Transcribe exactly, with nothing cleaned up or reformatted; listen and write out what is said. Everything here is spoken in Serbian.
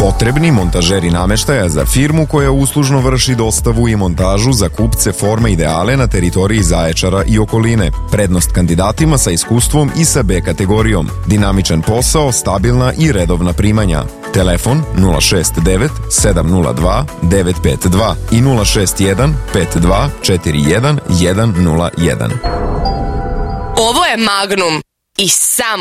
Potrebni montažeri nameštaja za firmu koja uslužno vrši dostavu i montažu za kupce Forma Ideale na teritoriji Zaječara i okoline. Prednost kandidatima sa iskustvom i sa B kategorijom. Dinamičan posao, stabilna i redovna primanja. Telefon nula šest devet sedam nula dva devet pet dva i nula šest jedan pet dva četiri jedan jedan nula jedan. Ovo je Magnum i samo